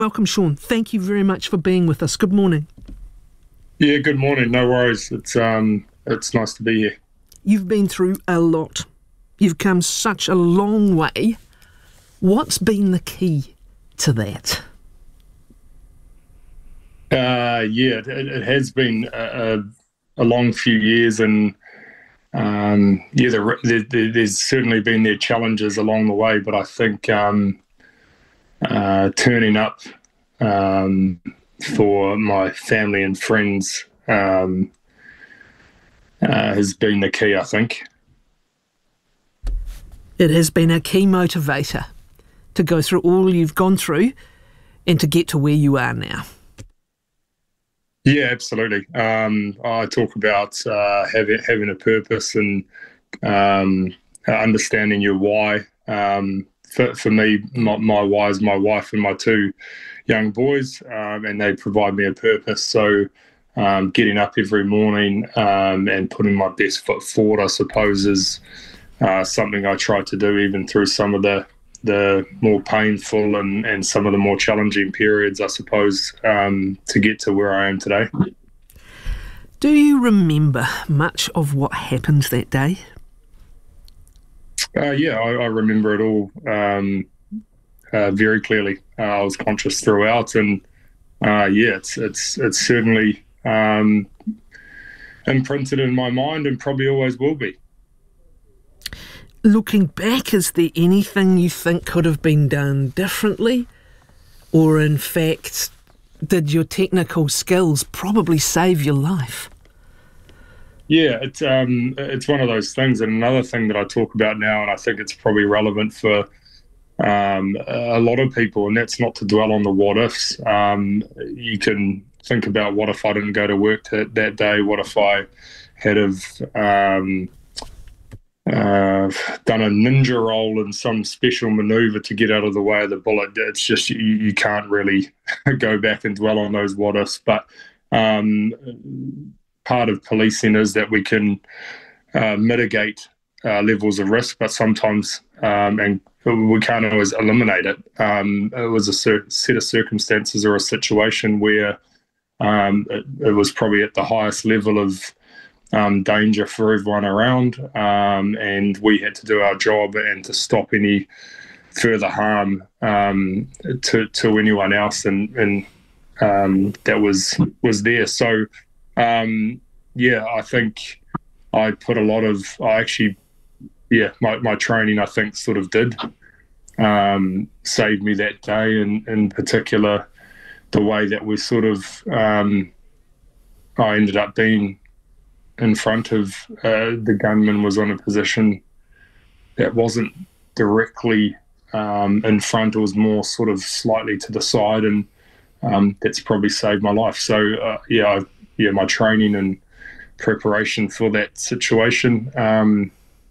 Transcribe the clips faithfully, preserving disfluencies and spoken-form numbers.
Welcome, Sean. Thank you very much for being with us. Good morning. Yeah, good morning. No worries. It's um, it's nice to be here. You've been through a lot. You've come such a long way. What's been the key to that? Uh, yeah, it, it has been a, a, a long few years, and um, yeah, there, there, there's certainly been their challenges along the way. But I think um, uh, turning up um, for my family and friends um, uh, has been the key, I think. It has been a key motivator to go through all you've gone through and to get to where you are now. Yeah, absolutely. Um, I talk about uh, having having a purpose and um, understanding your why. Um, for, for me, my, my why is my wife and my two young boys, um, and they provide me a purpose. So um, getting up every morning um, and putting my best foot forward, I suppose, is uh, something I try to do even through some of the the more painful and, and some of the more challenging periods, I suppose, um, to get to where I am today. Do you remember much of what happened that day? Uh, yeah, I, I remember it all um, uh, very clearly. Uh, I was conscious throughout, and uh, yeah, it's it's it's certainly um, imprinted in my mind, and probably always will be. Looking back, is there anything you think could have been done differently? Or in fact, did your technical skills probably save your life? Yeah, it's, um, it's one of those things. And another thing that I talk about now, and I think it's probably relevant for um, a lot of people, and that's not to dwell on the what ifs. Um, you can think about, what if I didn't go to work that, that day? What if I had have... Um, Uh, done a ninja roll and some special maneuver to get out of the way of the bullet? It's just you, you can't really go back and dwell on those what ifs. But um, part of policing is that we can uh, mitigate uh, levels of risk, but sometimes um, and we can't always eliminate it. Um, it was a cer- set of circumstances or a situation where um, it, it was probably at the highest level of Um, danger for everyone around, um, and we had to do our job and to stop any further harm um, to to anyone else, and, and um, that was was there. So um, yeah, I think I put a lot of I actually yeah my, my training I think sort of did um, save me that day, and in particular the way that we sort of um, I ended up being in front of uh, the gunman was on a position that wasn't directly um, in front. It was more sort of slightly to the side, and um, that's probably saved my life. So uh, yeah, I, yeah, my training and preparation for that situation, um,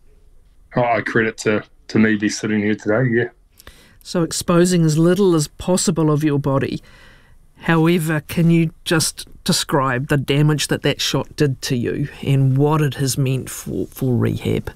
I credit to to me be sitting here today. Yeah. So exposing as little as possible of your body. However, can you just describe the damage that that shot did to you and what it has meant for, for rehab?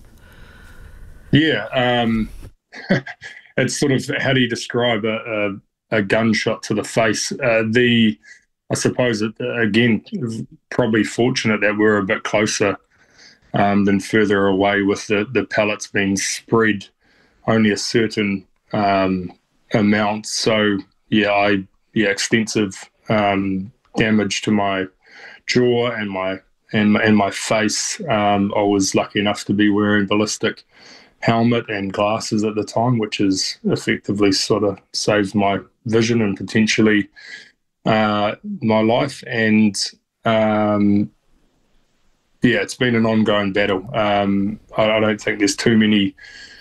Yeah, um, it's sort of, how do you describe a, a, a gunshot to the face? Uh, the, I suppose, it, again, probably fortunate that we're a bit closer um, than further away, with the, the pellets being spread only a certain um, amount. So, yeah, I... yeah, extensive um, damage to my jaw and my and my, and my face. Um, I was lucky enough to be wearing ballistic helmet and glasses at the time, which has effectively sort of saved my vision and potentially uh, my life. And um, yeah, it's been an ongoing battle. Um, I, I don't think there's too many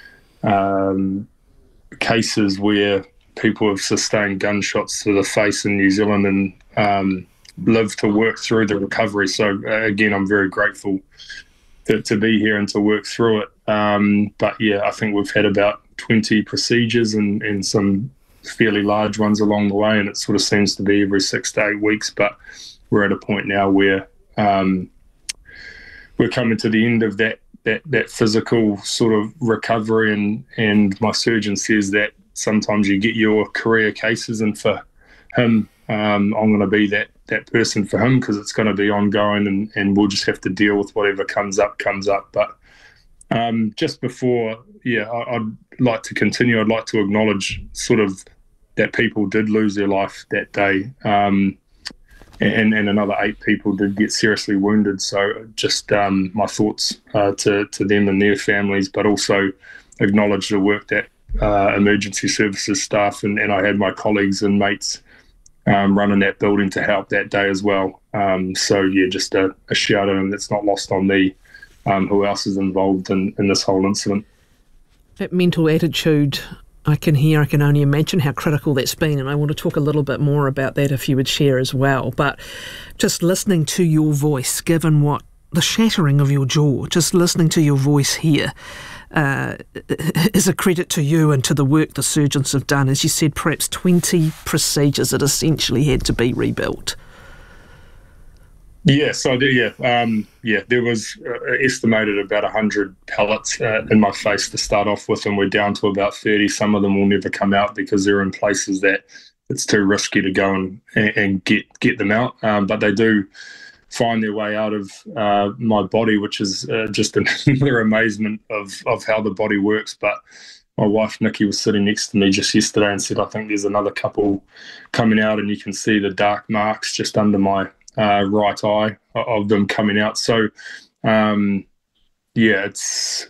um, cases where people have sustained gunshots to the face in New Zealand and um, lived to work through the recovery. So uh, again, I'm very grateful to, to be here and to work through it. Um, but yeah, I think we've had about twenty procedures and, and some fairly large ones along the way, and it sort of seems to be every six to eight weeks. But we're at a point now where um, we're coming to the end of that that that physical sort of recovery, and and my surgeon says that sometimes you get your career cases, and for him. Um, I'm going to be that that person for him, because it's going to be ongoing, and, and we'll just have to deal with whatever comes up, comes up. But um, just before, yeah, I, I'd like to continue. I'd like to acknowledge sort of that people did lose their life that day, um, and, and another eight people did get seriously wounded. So just um, my thoughts uh, to, to them and their families, but also acknowledge the work that uh, emergency services staff and, and I had my colleagues and mates Um, running that building to help that day as well. Um, so, yeah, just a, a shout out, and that's not lost on me, um, who else is involved in, in this whole incident. That mental attitude, I can hear, I can only imagine how critical that's been, and I want to talk a little bit more about that if you would share as well. But just listening to your voice, given what the shattering of your jaw, just listening to your voice here, Uh, is a credit to you and to the work the surgeons have done. As you said, perhaps twenty procedures that essentially had to be rebuilt. Yeah, so yeah, um, yeah, there was uh, estimated about one hundred pellets uh, in my face to start off with, and we're down to about thirty. Some of them will never come out because they're in places that it's too risky to go and, and get, get them out, um, but they do find their way out of uh, my body, which is uh, just another amazement of, of how the body works. But my wife, Nikki, was sitting next to me just yesterday and said, I think there's another couple coming out, and you can see the dark marks just under my uh, right eye of them coming out. So, um, yeah, it's...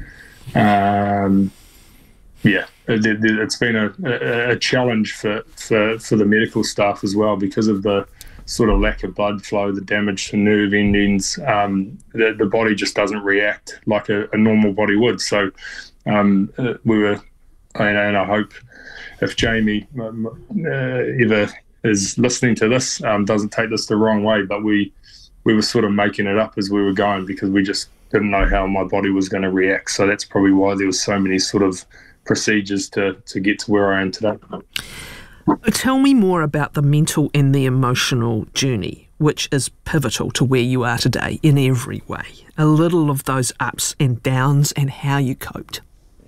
Um, yeah, it, it, it's been a, a, a challenge for, for, for the medical staff as well, because of the sort of lack of blood flow, the damage to nerve endings. Um, the, the body just doesn't react like a, a normal body would. So um, uh, we were, and, and I hope if Jamie um, uh, ever is listening to this, um, doesn't take this the wrong way, but we we were sort of making it up as we were going, because we just didn't know how my body was going to react. So that's probably why there was so many sort of procedures to, to get to where I am today. Tell me more about the mental and the emotional journey, which is pivotal to where you are today in every way. A little of those ups and downs and how you coped.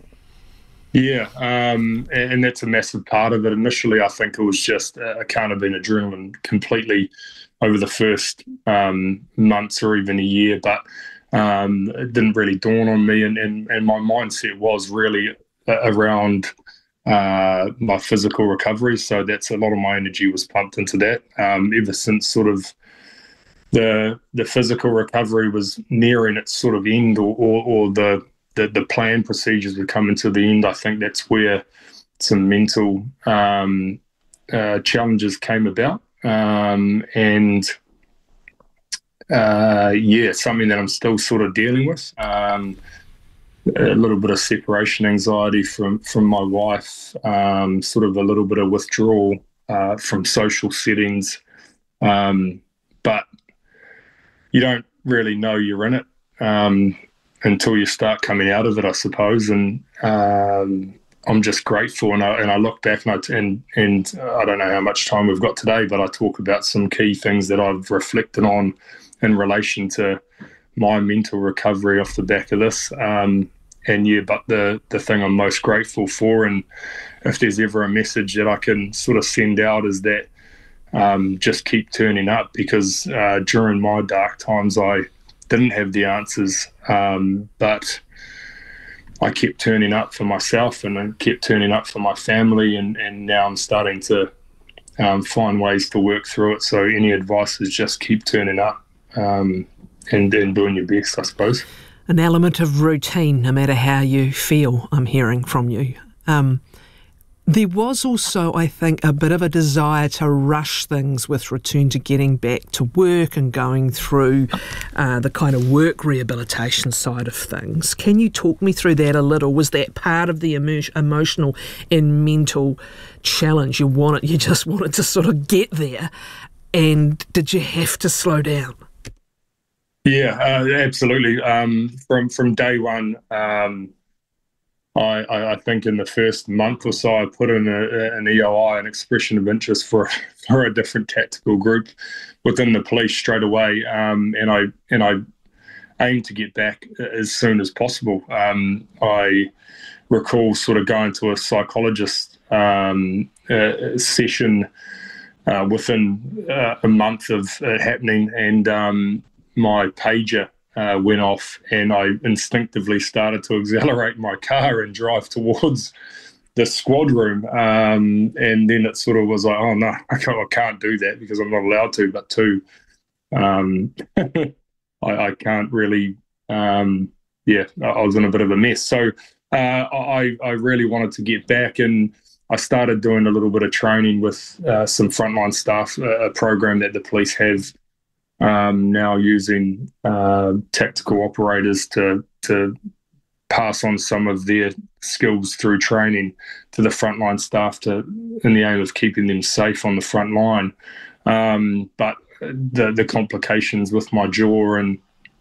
Yeah, um, and that's a massive part of it. Initially, I think it was just a kind of been adrenaline completely over the first um, months or even a year, but um, it didn't really dawn on me. And, and, and my mindset was really around uh, my physical recovery. So that's a lot of my energy was pumped into that. Um, ever since sort of the the physical recovery was nearing its sort of end, or, or, or the, the, the planned procedures were coming to the end, I think that's where some mental um, uh, challenges came about. Um, and uh, yeah, something that I'm still sort of dealing with. Um, a little bit of separation anxiety from, from my wife, um, sort of a little bit of withdrawal uh, from social settings. Um, but you don't really know you're in it um, until you start coming out of it, I suppose. And um, I'm just grateful. And I, and I look back and I, and, and I don't know how much time we've got today, but I talk about some key things that I've reflected on in relation to my mental recovery off the back of this. Um, and yeah, but the, the thing I'm most grateful for, and if there's ever a message that I can sort of send out, is that um, just keep turning up, because uh, during my dark times, I didn't have the answers, um, but I kept turning up for myself, and I kept turning up for my family, and, and now I'm starting to um, find ways to work through it. So any advice is just keep turning up um, and, and doing your best, I suppose. An element of routine, no matter how you feel, I'm hearing from you. Um, there was also, I think, a bit of a desire to rush things with return to getting back to work and going through uh, the kind of work rehabilitation side of things. Can you talk me through that a little? Was that part of the emo- emotional and mental challenge? You wanted, you just wanted to sort of get there, and did you have to slow down? Yeah, uh, absolutely. Um, from from day one, um, I, I, I think in the first month or so, I put in a, an E O I, an expression of interest for for a different tactical group within the police straight away, um, and I and I aim to get back as soon as possible. Um, I recall sort of going to a psychologist um, uh, session uh, within uh, a month of it happening, and um, my pager uh, went off, and I instinctively started to accelerate my car and drive towards the squad room. Um, and then it sort of was like, oh no, I can't, I can't do that because I'm not allowed to. But two, um, I, I can't really. Um, yeah, I was in a bit of a mess. So uh, I, I really wanted to get back, and I started doing a little bit of training with uh, some frontline staff, a, a program that the police have um, now using uh, tactical operators to to pass on some of their skills through training to the frontline staff to in the aim of keeping them safe on the front line. Um, but the the complications with my jaw and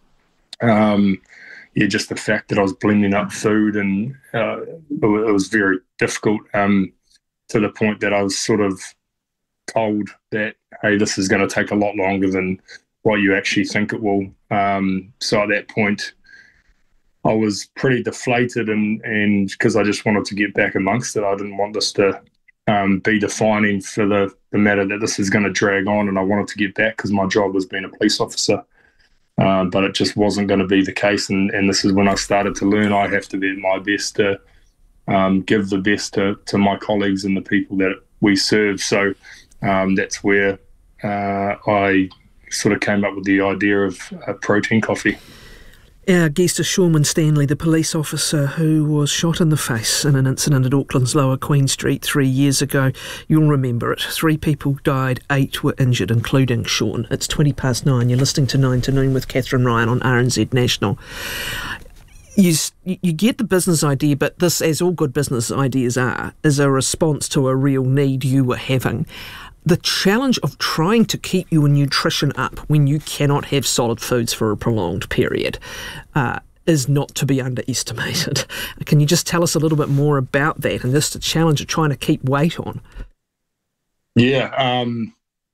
um, yeah, just the fact that I was blending up food, and uh, it was very difficult um, to the point that I was sort of told that, hey, this is going to take a lot longer than what you actually think it will. Um, so at that point, I was pretty deflated, and and because I just wanted to get back amongst it. I didn't want this to um, be defining for the, the matter that this is going to drag on, and I wanted to get back because my job was being a police officer. Uh, but it just wasn't going to be the case, and, and this is when I started to learn I have to be at my best to um, give the best to, to my colleagues and the people that we serve. So um, that's where uh, I sort of came up with the idea of uh, protein coffee. Our guest is Sean Winstanley, the police officer who was shot in the face in an incident at Auckland's Lower Queen Street three years ago. You'll remember it. Three people died, eight were injured, including Sean. It's twenty past nine. You're listening to Nine to Noon with Catherine Ryan on R N Z National. You, you get the business idea, but this, as all good business ideas are, is a response to a real need you were having. The challenge of trying to keep your nutrition up when you cannot have solid foods for a prolonged period uh, is not to be underestimated. Can you just tell us a little bit more about that and just the challenge of trying to keep weight on? Yeah, um,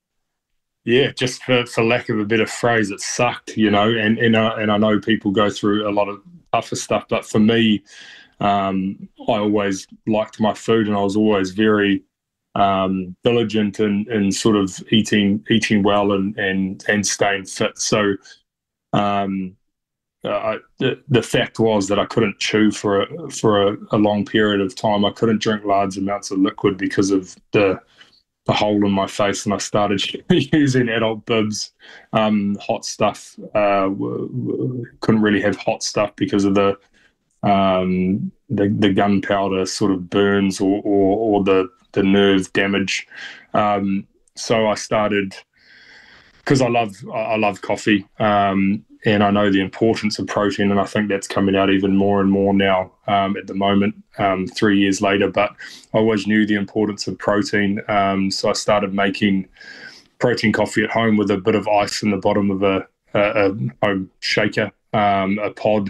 yeah. Just for, for lack of a better phrase, it sucked, you know. And and I, and I know people go through a lot of tougher stuff, but for me, um, I always liked my food, and I was always very um, diligent in, in sort of eating eating well and and, and staying fit. So um, uh, I, the, the fact was that I couldn't chew for a, for a, a long period of time. I couldn't drink large amounts of liquid because of the the hole in my face, and I started using adult bibs, um, hot stuff. Uh, w- w- couldn't really have hot stuff because of the um, the, the gunpowder sort of burns or, or, or the the nerve damage. Um, so I started, because I love I love coffee, um, and I know the importance of protein, and I think that's coming out even more and more now um, at the moment, um, three years later. But I always knew the importance of protein, um, so I started making protein coffee at home with a bit of ice in the bottom of a, a, a home shaker, um, a pod,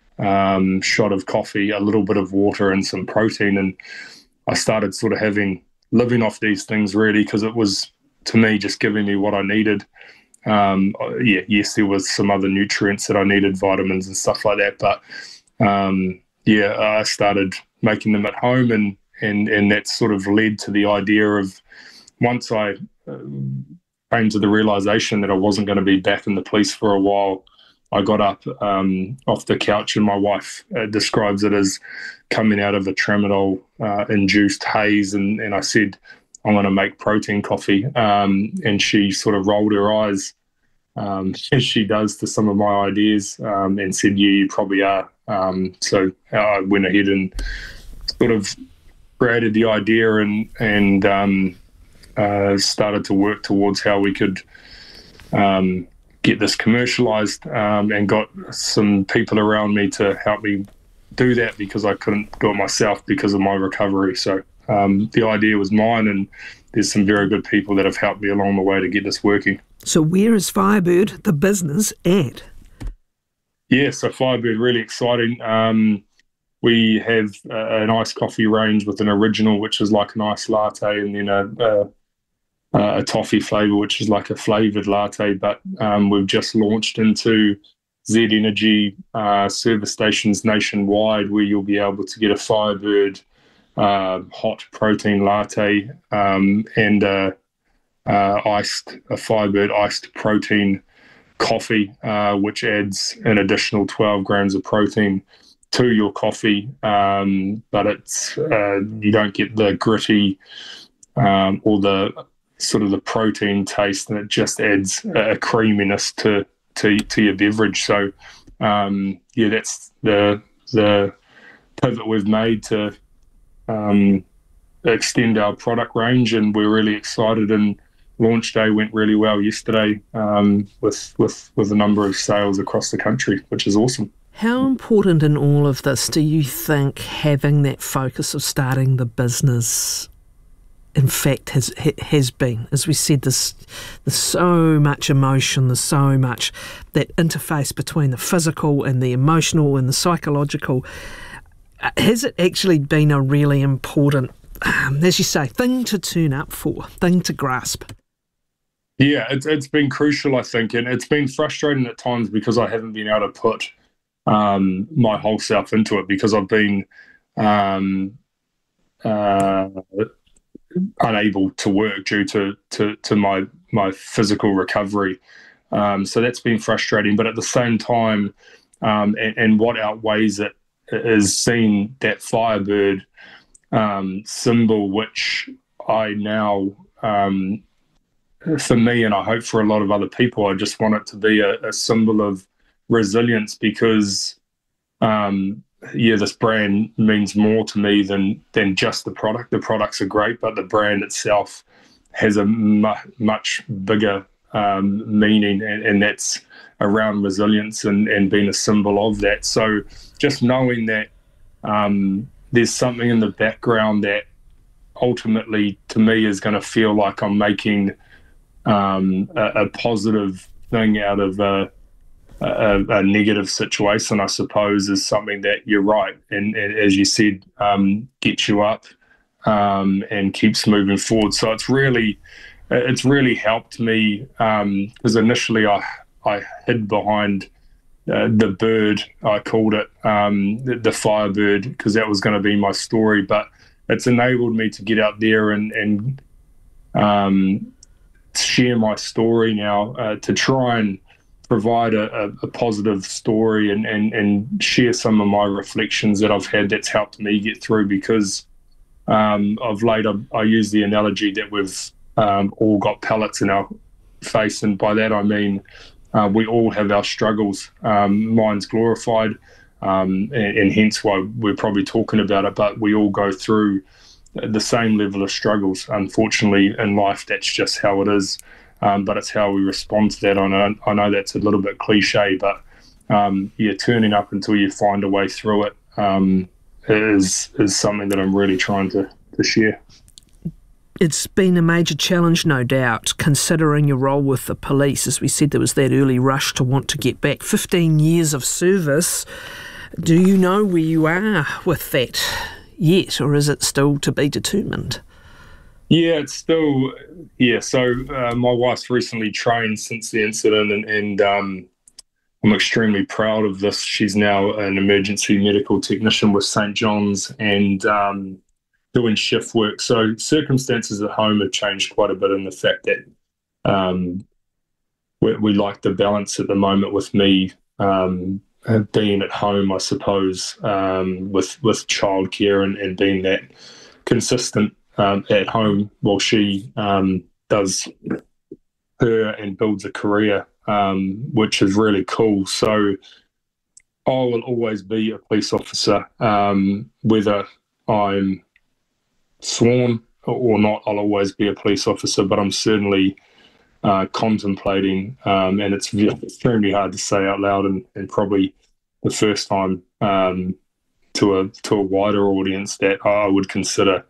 um, shot of coffee, a little bit of water, and some protein. And I started sort of having, living off these things really, because it was, to me, just giving me what I needed. Um, yeah, yes, there was some other nutrients that I needed, vitamins and stuff like that. But um, yeah, I started making them at home, and, and, and that sort of led to the idea of, once I uh, came to the realization that I wasn't going to be back in the police for a while, I got up um, off the couch, and my wife uh, describes it as coming out of a tramadol uh, induced haze, and, and I said, I'm going to make protein coffee. Um, and she sort of rolled her eyes, um, as she does to some of my ideas, um, and said, yeah, you probably are. Um, so I went ahead and sort of created the idea, and, and um, uh, started to work towards how we could um, get this commercialized, um, and got some people around me to help me do that, because I couldn't do it myself because of my recovery. So um, the idea was mine, and there's some very good people that have helped me along the way to get this working. So where is Firebird, the business, at? Yeah, so Firebird, really exciting. Um, we have uh, an iced coffee range with an original, which is like an iced latte, and then a, a, a toffee flavour, which is like a flavoured latte. But um, we've just launched into Z Energy uh, service stations nationwide, where you'll be able to get a Firebird uh, hot protein latte um, and a, uh, iced, a Firebird iced protein coffee, uh, which adds an additional twelve grams of protein to your coffee, um, but it's uh, you don't get the gritty um, or the sort of the protein taste, and it just adds a creaminess to to, to your beverage. So um, yeah, that's the the pivot we've made to um, extend our product range, and we're really excited. And launch day went really well yesterday um, with with with a number of sales across the country, which is awesome. How important in all of this do you think having that focus of starting the business, in fact, has has been? As we said, there's, there's so much emotion, there's so much that interface between the physical and the emotional and the psychological. Has it actually been a really important, um, as you say, thing to turn up for, thing to grasp? Yeah, it's, it's been crucial, I think, and it's been frustrating at times because I haven't been able to put um, my whole self into it, because I've been um, uh, unable to work due to to, to my, my physical recovery. Um, so that's been frustrating. But at the same time, um, and, and what outweighs it is seeing that Firebird um, symbol, which I now, um, for me, and I hope for a lot of other people, I just want it to be a, a symbol of resilience, because um, yeah, this brand means more to me than than just the product. The products are great, but the brand itself has a mu- much bigger um, meaning, and, and that's around resilience and, and being a symbol of that. So just knowing that um, there's something in the background that ultimately, to me, is going to feel like I'm making um, a, a positive thing out of a A, a negative situation, I suppose, is something that you're right. And, and as you said, um, gets you up um, and keeps moving forward. So it's really, it's really helped me, because um, initially I, I hid behind uh, the bird, I called it, um, the, the Firebird, because that was going to be my story. But it's enabled me to get out there and, and um, share my story now, uh, to try and provide a, a, a positive story and, and, and share some of my reflections that I've had that's helped me get through, because um, of late I, I use the analogy that we've um, all got pellets in our face, and by that I mean uh, we all have our struggles. Um, mine's glorified, um, and, and hence why we're probably talking about it, but we all go through the same level of struggles. Unfortunately, in life, that's just how it is. Um, but it's how we respond to that. I know, I know that's a little bit cliche, but um, yeah, turning up until you find a way through it um, is is something that I'm really trying to, to share. It's been a major challenge, no doubt, considering your role with the police. As we said, there was that early rush to want to get back. fifteen years of service. Do you know where you are with that yet, or is it still to be determined? Yeah, it's still, yeah, so uh, my wife's recently trained since the incident, and, and um, I'm extremely proud of this. She's now an emergency medical technician with Saint John's and um, doing shift work. So circumstances at home have changed quite a bit, in the fact that um, we, we like the balance at the moment with me um, being at home, I suppose, um, with, with childcare and, and being that consistent Um, at home while she um, does her and builds a career, um, which is really cool. So I will always be a police officer, um, whether I'm sworn or not. I'll always be a police officer, but I'm certainly uh, contemplating, um, and it's extremely hard to say out loud, and, and probably the first time um, to a to a wider audience, that I would consider,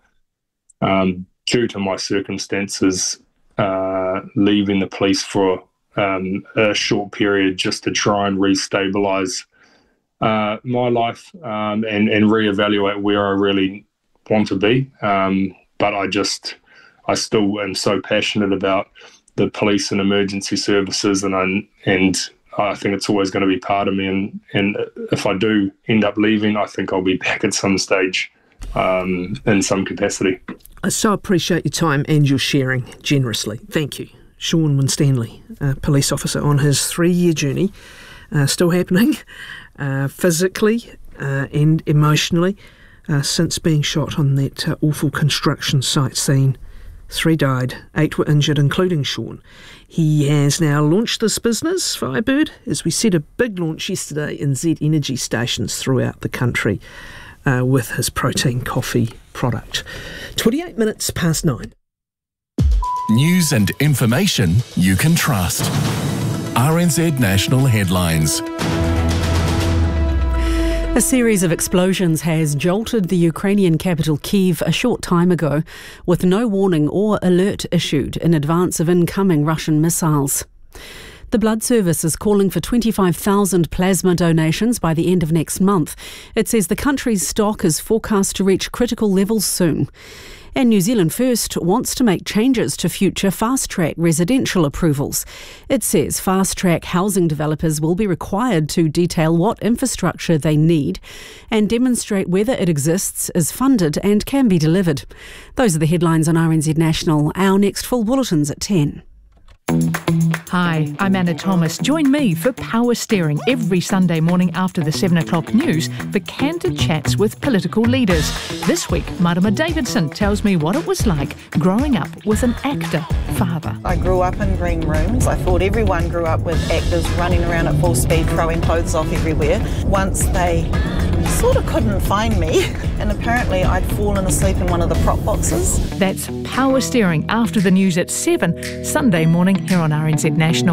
Um, due to my circumstances, uh, leaving the police for um, a short period, just to try and restabilise uh, my life um, and, and reevaluate where I really want to be. Um, but I just, I still am so passionate about the police and emergency services, and I, and I think it's always going to be part of me. And, and if I do end up leaving, I think I'll be back at some stage um, in some capacity. I so appreciate your time and your sharing generously. Thank you. Sean Winstanley, a police officer on his three-year journey, uh, still happening, uh, physically uh, and emotionally, uh, since being shot on that uh, awful construction site scene. Three died, eight were injured, including Sean. He has now launched this business, Firebird, as we said, a big launch yesterday in Z Energy stations throughout the country uh, with his protein coffee product. twenty-eight minutes past nine. News and information you can trust. R N Z National Headlines. A series of explosions has jolted the Ukrainian capital Kyiv a short time ago, with no warning or alert issued in advance of incoming Russian missiles. The Blood Service is calling for twenty-five thousand plasma donations by the end of next month. It says the country's stock is forecast to reach critical levels soon. And New Zealand First wants to make changes to future fast-track residential approvals. It says fast-track housing developers will be required to detail what infrastructure they need and demonstrate whether it exists, is funded and can be delivered. Those are the headlines on R N Z National. Our next full bulletin's at ten. Hi, I'm Anna Thomas. Join me for Power Steering every Sunday morning after the seven o'clock news for candid chats with political leaders. This week, Marama Davidson tells me what it was like growing up with an actor father. I grew up in green rooms. I thought everyone grew up with actors running around at full speed, throwing clothes off everywhere. Once they sort of couldn't find me, and apparently I'd fallen asleep in one of the prop boxes. That's Power Steering after the news at seven, Sunday morning here on R N Z National.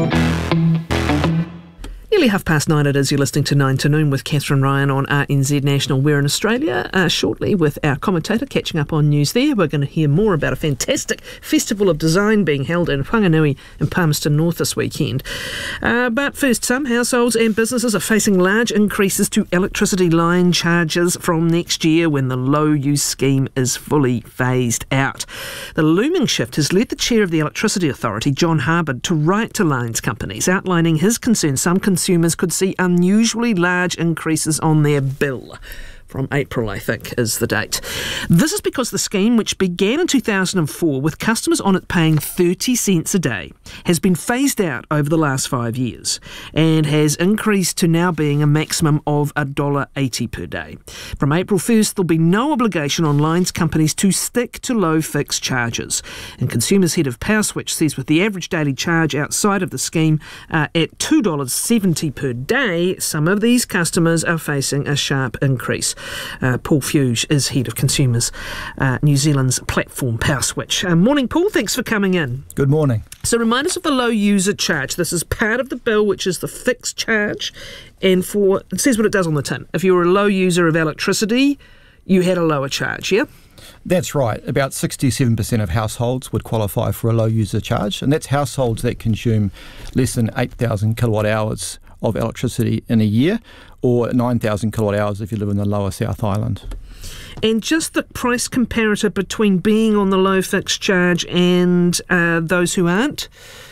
Nearly half past nine it is. You're listening to nine to Noon with Catherine Ryan on R N Z National. We're in Australia uh, shortly with our commentator catching up on news there. We're going to hear more about a fantastic Festival of Design being held in Whanganui and Palmerston North this weekend. Uh, but first, some households and businesses are facing large increases to electricity line charges from next year when the low-use scheme is fully phased out. The looming shift has led the chair of the Electricity Authority, John Harbord, to write to lines companies outlining his concern some consumers could see unusually large increases on their bill. From April, I think, is the date. This is because the scheme, which began in two thousand four with customers on it paying thirty cents a day, has been phased out over the last five years and has increased to now being a maximum of one dollar eighty per day. From April first, there'll be no obligation on lines companies to stick to low fixed charges. And Consumers Head of PowerSwitch says with the average daily charge outside of the scheme uh, at two dollars seventy per day, some of these customers are facing a sharp increase. Uh, Paul Fuge is Head of Consumers, uh, New Zealand's platform PowerSwitch. Uh, morning, Paul. Thanks for coming in. Good morning. So remind us of the low user charge. This is part of the bill, which is the fixed charge. And for it says what it does on the tin. If you were a low user of electricity, you had a lower charge, yeah? That's right. About sixty-seven percent of households would qualify for a low user charge, and that's households that consume less than eight thousand kilowatt hours of electricity in a year, or nine thousand kilowatt hours if you live in the lower South Island. And just the price comparator between being on the low fixed charge and uh, those who aren't?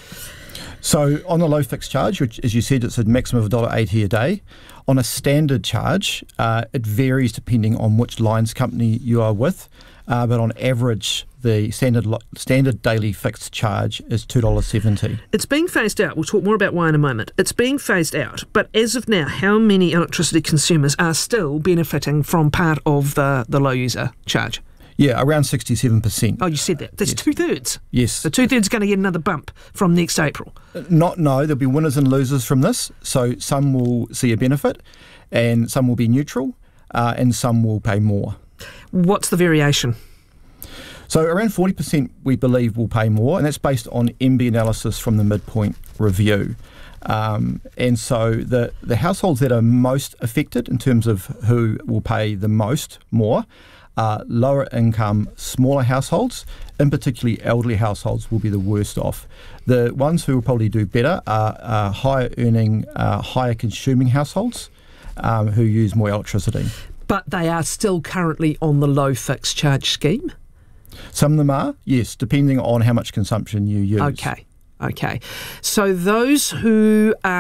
So on the low fixed charge, which as you said, it's a maximum of one dollar eighty a day. On a standard charge, uh, it varies depending on which lines company you are with, uh, but on average, the standard standard daily fixed charge is two dollars seventy. It's being phased out. We'll talk more about why in a moment. It's being phased out, but as of now, how many electricity consumers are still benefiting from part of the, the low user charge? Yeah, around sixty-seven percent. Oh, you said that. That's yes. two-thirds. Yes. So two-thirds are going to get another bump from next April. Not, no, there'll be winners and losers from this. So some will see a benefit and some will be neutral uh, and some will pay more. What's the variation? So around forty percent we believe will pay more, and that's based on M B analysis from the midpoint review. Um, and so the, the households that are most affected in terms of who will pay the most more are lower income, smaller households, in particularly elderly households will be the worst off. The ones who will probably do better are, are higher earning, uh, higher consuming households um, who use more electricity. But they are still currently on the low fixed charge scheme? Some of them are, yes, depending on how much consumption you use. Okay, okay. So those who are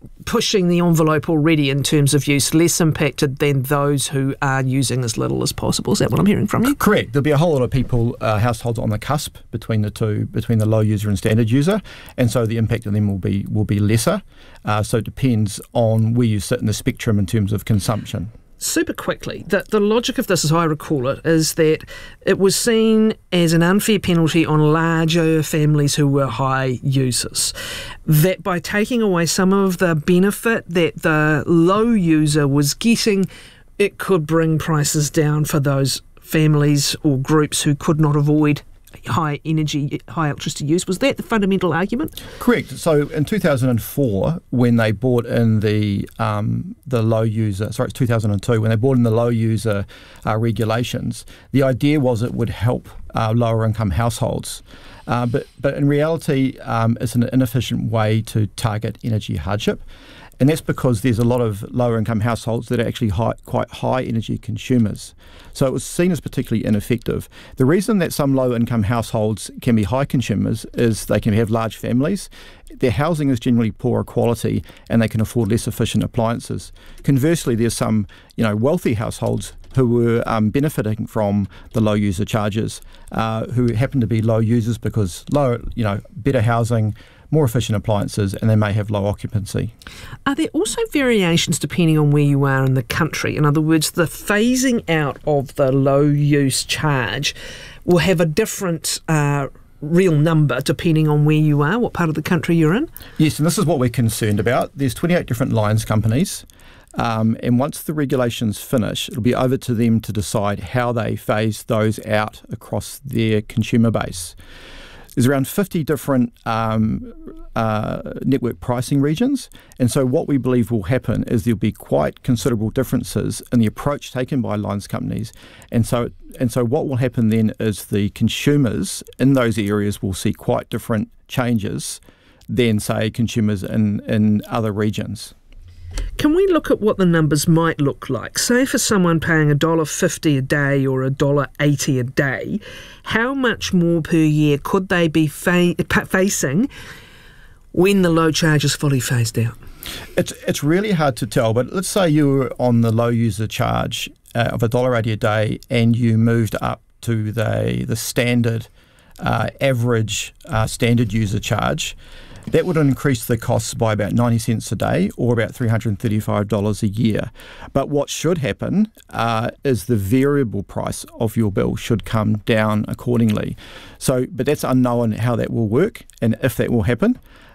pushing the envelope already in terms of use, less impacted than those who are using as little as possible. Is that what I'm hearing from you? Correct. There'll be a whole lot of people, uh, households on the cusp between the two, between the low user and standard user, and so the impact on them will be will be lesser. Uh, so it depends on where you sit in the spectrum in terms of consumption. Super quickly, the, the logic of this, as I recall it, is that it was seen as an unfair penalty on larger families who were high users. That by taking away some of the benefit that the low user was getting, it could bring prices down for those families or groups who could not avoid high energy, high electricity use. Was that the fundamental argument? Correct. So in two thousand four, when they brought in the um, the low user, sorry, it's two thousand two, when they brought in the low user uh, regulations, the idea was it would help uh, lower income households. Uh, but, but in reality, um, it's an inefficient way to target energy hardship. And that's because there's a lot of lower income households that are actually high, quite high energy consumers. So it was seen as particularly ineffective. The reason that some low income households can be high consumers is they can have large families, their housing is generally poorer quality, and they can afford less efficient appliances. Conversely, there's some you know wealthy households who were um, benefiting from the low user charges, uh, who happen to be low users because lower, you know, better housing, more efficient appliances, and they may have low occupancy. Are there also variations depending on where you are in the country? In other words, the phasing out of the low use charge will have a different uh, real number depending on where you are, what part of the country you're in? Yes, and this is what we're concerned about. There's twenty-eight different lines companies. Um, and once the regulations finish, it'll be over to them to decide how they phase those out across their consumer base. There's around fifty different um, uh, network pricing regions, and so what we believe will happen is there'll be quite considerable differences in the approach taken by lines companies, and so and so what will happen then is the consumers in those areas will see quite different changes than, say, consumers in, in other regions. Can we look at what the numbers might look like? Say for someone paying one dollar fifty a day or one dollar eighty a day, how much more per year could they be fa- facing when the low charge is fully phased out? It's it's really hard to tell, but let's say you were on the low user charge uh, of one dollar eighty a day and you moved up to the, the standard uh, average uh, standard user charge. That would increase the costs by about ninety cents a day or about three hundred thirty-five dollars a year. But what should happen uh, is the variable price of your bill should come down accordingly. So, but that's unknown how that will work and if that will happen.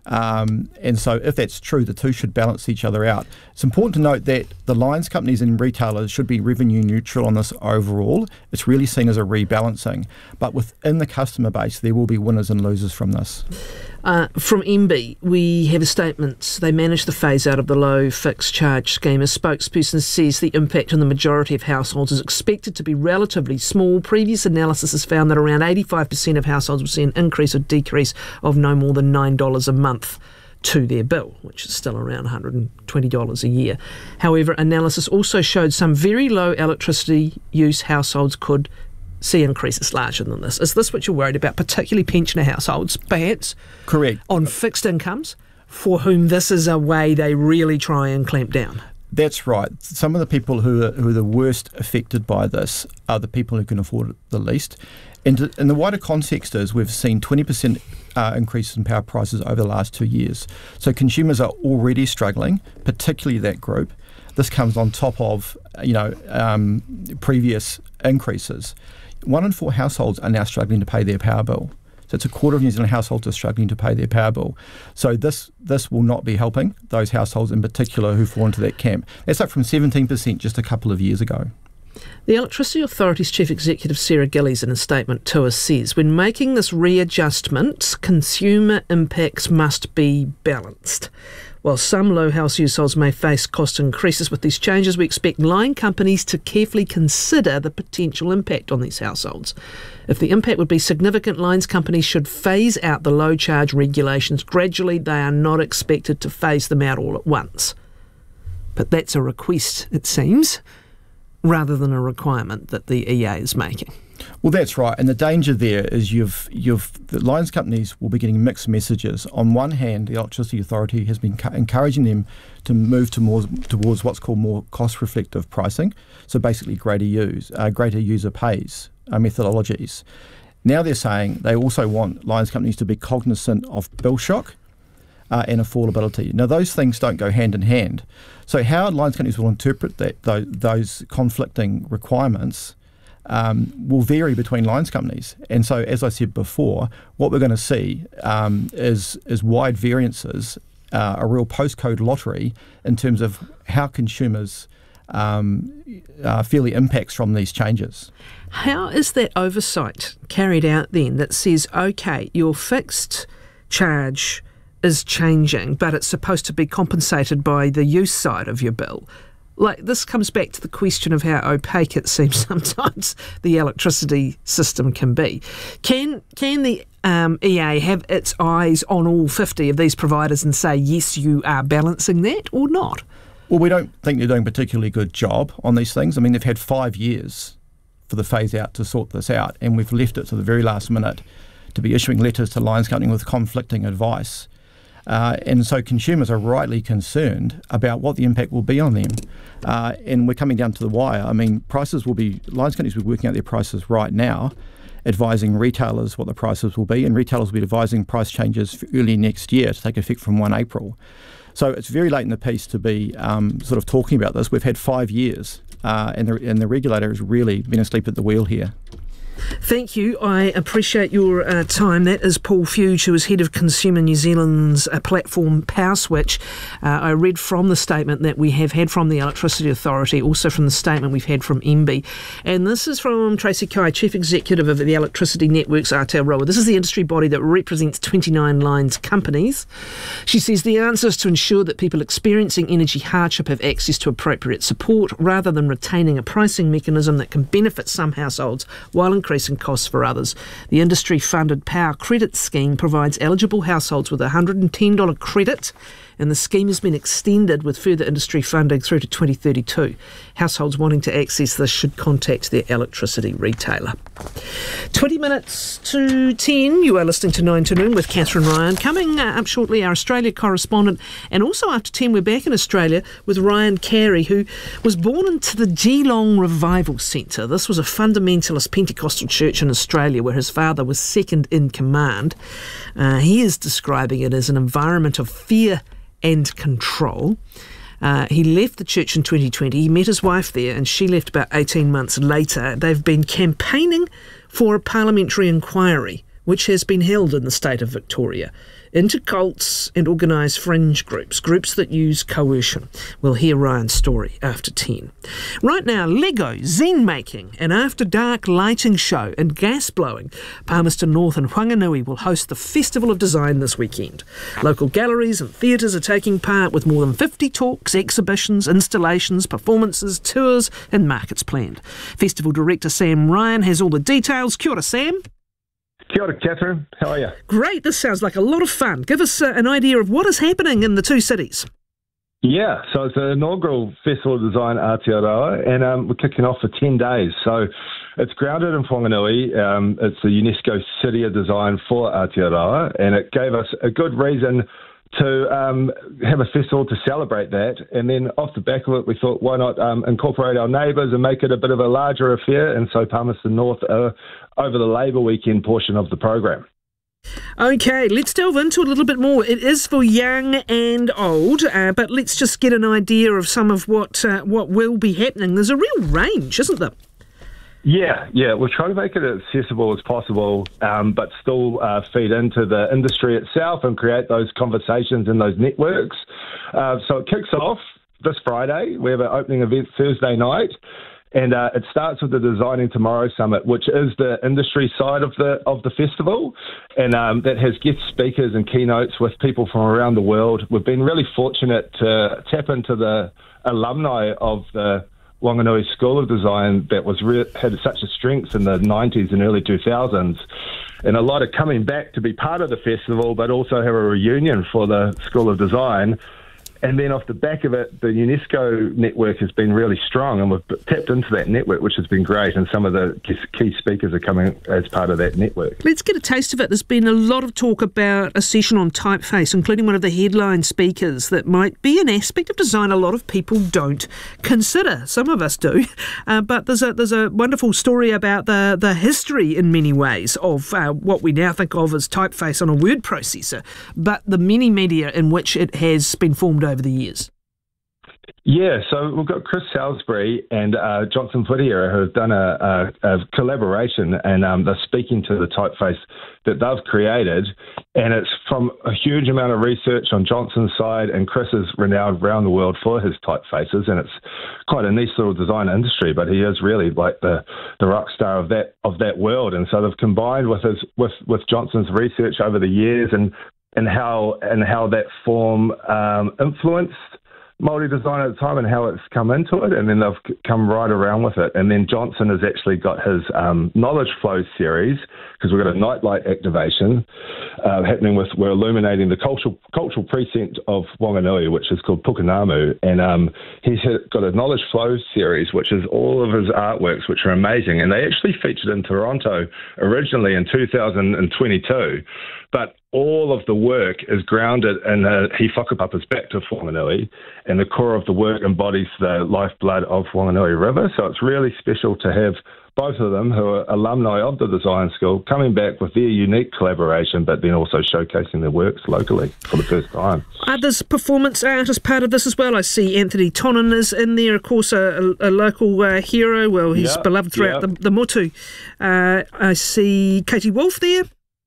Um, and so if that's true, the two should balance each other out. It's important to note that the lines companies and retailers should be revenue neutral on this overall. It's really seen as a rebalancing. But within the customer base, there will be winners and losers from this. Uh, from M B, we have a statement. They managed the phase out of the low fixed charge scheme. A spokesperson says the impact on the majority of households is expected to be relatively small. Previous analysis has found that around eighty-five percent of households will see an increase or decrease of no more than nine dollars a month to their bill, which is still around one hundred twenty dollars a year. However, analysis also showed some very low electricity use households could see increases larger than this. Is this what you're worried about, particularly pensioner households, perhaps? Correct. On fixed incomes, for whom this is a way they really try and clamp down? That's right. Some of the people who are, who are the worst affected by this are the people who can afford it the least. And in the wider context is we've seen twenty percent uh, increase in power prices over the last two years. So consumers are already struggling, particularly that group. This comes on top of, you know, um, previous increases. One in four households are now struggling to pay their power bill. So it's a quarter of New Zealand households are struggling to pay their power bill. So this this will not be helping those households in particular who fall into that camp. That's up from seventeen percent just a couple of years ago. The Electricity Authority's Chief Executive Sarah Gillies in a statement to us says, when making this readjustment, consumer impacts must be balanced. While some low house households may face cost increases with these changes, we expect line companies to carefully consider the potential impact on these households. If the impact would be significant, lines companies should phase out the low charge regulations gradually. They are not expected to phase them out all at once. But that's a request, it seems, rather than a requirement that the E A is making. Well, that's right, and the danger there is you've you've the lines companies will be getting mixed messages. On one hand, the Electricity Authority has been cu- encouraging them to move to more, towards what's called more cost-reflective pricing, so basically greater use, uh, greater user pays uh, methodologies. Now they're saying they also want lines companies to be cognizant of bill shock uh, and affordability. Now, those things don't go hand in hand. So how lines companies will interpret that those, those conflicting requirements Um, will vary between lines companies. And so, as I said before, what we're going to see um, is is wide variances, uh, a real postcode lottery in terms of how consumers um, uh, feel the impacts from these changes. How is that oversight carried out then that says, OK, your fixed charge is changing, but it's supposed to be compensated by the use side of your bill? Like, this comes back to the question of how opaque it seems sometimes the electricity system can be. Can can the um, E A have its eyes on all fifty of these providers and say, yes, you are balancing that, or not? Well, we don't think they're doing a particularly good job on these things. I mean, they've had five years for the phase-out to sort this out, and we've left it to the very last minute to be issuing letters to lines companies with conflicting advice. Uh, and so consumers are rightly concerned about what the impact will be on them. Uh, and we're coming down to the wire. I mean, prices will be, lines companies will be working out their prices right now, advising retailers what the prices will be, and retailers will be advising price changes for early next year to take effect from first of April. So it's very late in the piece to be um, sort of talking about this. We've had five years, uh, and, the, and the regulator has really been asleep at the wheel here. Thank you. I appreciate your uh, time. That is Paul Fuge, who is head of Consumer New Zealand's uh, platform PowerSwitch. Uh, I read from the statement that we have had from the Electricity Authority, also from the statement we've had from M B. And this is from Tracy Kai, Chief Executive of the Electricity Networks Aotearoa. This is the industry body that represents twenty-nine lines companies. She says the answer is to ensure that people experiencing energy hardship have access to appropriate support, rather than retaining a pricing mechanism that can benefit some households while increasing costs for others. The industry-funded Power Credit Scheme provides eligible households with a one hundred ten dollars credit, and the scheme has been extended with further industry funding through to twenty thirty-two. Households wanting to access this should contact their electricity retailer. twenty minutes to ten, you are listening to nine to Noon with Catherine Ryan. Coming uh, up shortly, our Australia correspondent, and also after ten, we're back in Australia with Ryan Carey, who was born into the Geelong Revival Centre. This was a fundamentalist Pentecostal church in Australia where his father was second in command. Uh, he is describing it as an environment of fear and control. Uh, he left the church in twenty twenty. He met his wife there, and she left about eighteen months later. They've been campaigning for a parliamentary inquiry, which has been held in the state of Victoria, into cults and organised fringe groups, groups that use coercion. We'll hear Ryan's story after ten. Right now, Lego, Zen making, an after-dark lighting show and gas blowing. Palmerston North and Whanganui will host the Festival of Design this weekend. Local galleries and theatres are taking part with more than fifty talks, exhibitions, installations, performances, tours and markets planned. Festival Director Sam Ryan has all the details. Kia ora, Sam. Kia ora, Catherine. How are you? Great. This sounds like a lot of fun. Give us uh, an idea of what is happening in the two cities. Yeah, so it's the inaugural Festival of Design Aotearoa, and um, we're kicking off for ten days. So it's grounded in Whanganui. Um, it's the UNESCO City of Design for Aotearoa, and it gave us a good reason to um, have a festival to celebrate that. And then off the back of it, we thought, why not um, incorporate our neighbours and make it a bit of a larger affair? And so Palmerston North uh, over the Labour weekend portion of the program. Okay, let's delve into a little bit more. It is for young and old, uh, but let's just get an idea of some of what uh, what will be happening. There's a real range, isn't there? Yeah, yeah. We're trying to make it as accessible as possible, um, but still uh, feed into the industry itself and create those conversations and those networks. Uh, so it kicks off this Friday. We have an opening event Thursday night, and uh, it starts with the Designing Tomorrow Summit, which is the industry side of the of the festival, and um, that has guest speakers and keynotes with people from around the world. We've been really fortunate to tap into the alumni of the Whanganui School of Design that was re- had such a strength in the nineties and early two thousands, and a lot of coming back to be part of the festival, but also have a reunion for the School of Design. And then off the back of it, the UNESCO network has been really strong, and we've tapped into that network, which has been great, and some of the key speakers are coming as part of that network. Let's get a taste of it. There's been a lot of talk about a session on typeface, including one of the headline speakers that might be an aspect of design a lot of people don't consider. Some of us do. Uh, but there's a there's a wonderful story about the, the history, in many ways, of uh, what we now think of as typeface on a word processor, but the many media in which it has been formed over the years. Yeah, so we've got Chris Salisbury and uh, Johnson Whittier who have done a, a, a collaboration, and um, they're speaking to the typeface that they've created, and it's from a huge amount of research on Johnson's side, and Chris is renowned around the world for his typefaces, and it's quite a nice little design industry, but he is really like the, the rock star of that of that world, and so they've combined with his with, with Johnson's research over the years and and how and how that form um, influenced Māori design at the time and how it's come into it, and then they've come right around with it. And then Johnson has actually got his um, Knowledge Flow series, because we've got a nightlight activation uh, happening with, we're illuminating the cultural cultural precinct of Whanganui, which is called Pukanamu, and um, he's got a Knowledge Flow series, which is all of his artworks, which are amazing, and they actually featured in Toronto originally in two thousand twenty-two, but all of the work is grounded in uh, He Whakapapa's back to Whanganui, and the core of the work embodies the lifeblood of Whanganui River. So it's really special to have both of them, who are alumni of the design school, coming back with their unique collaboration, but then also showcasing their works locally for the first time. Uh, there's performance art as part of this as well. I see Anthony Tonin is in there, of course, a, a local uh, hero. Well, he's yep, beloved throughout yep. the, the motu. Uh, I see Katie Wolf there.